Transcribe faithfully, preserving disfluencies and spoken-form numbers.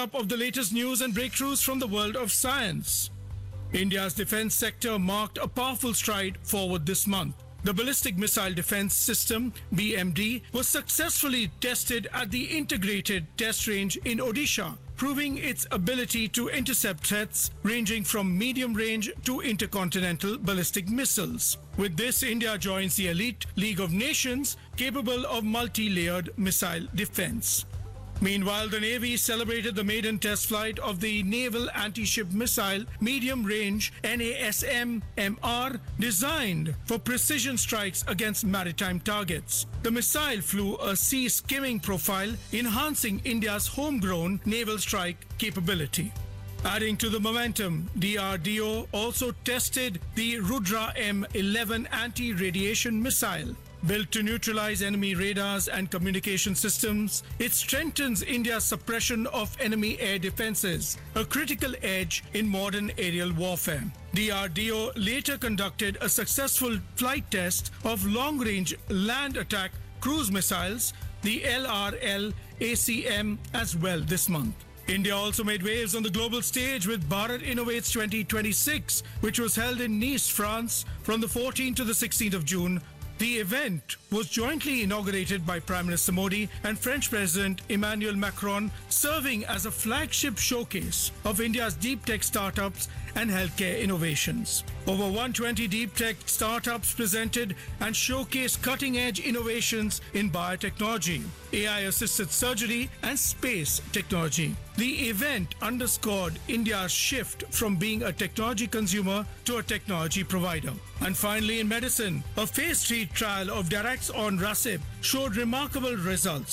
Up of the latest news and breakthroughs from the world of science. India's defense sector marked a powerful stride forward this month. The Ballistic Missile Defense System, B M D, was successfully tested at the Integrated Test Range in Odisha, proving its ability to intercept threats ranging from medium range to intercontinental ballistic missiles. With this, India joins the elite League of Nations capable of multi-layered missile defense. Meanwhile, the Navy celebrated the maiden test flight of the Naval Anti-Ship Missile Medium Range N A S M M R designed for precision strikes against maritime targets. The missile flew a sea skimming profile, enhancing India's homegrown naval strike capability. Adding to the momentum, D R D O also tested the Rudra M eleven anti-radiation missile. Built to neutralize enemy radars and communication systems, it strengthens India's suppression of enemy air defenses, a critical edge in modern aerial warfare. D R D O later conducted a successful flight test of long-range land attack cruise missiles, the L R L A C M, as well this month. India also made waves on the global stage with Bharat Innovates twenty twenty-six, which was held in Nice, France from the fourteenth to the sixteenth of June. The event was jointly inaugurated by Prime Minister Modi and French President Emmanuel Macron, serving as a flagship showcase of India's deep tech startups and healthcare innovations. Over one hundred twenty deep tech startups presented and showcased cutting-edge innovations in biotechnology, A I-assisted surgery, and space technology. The event underscored India's shift from being a technology consumer to a technology provider. And finally, in medicine, a phase three trial of Darax on Rasib showed remarkable results.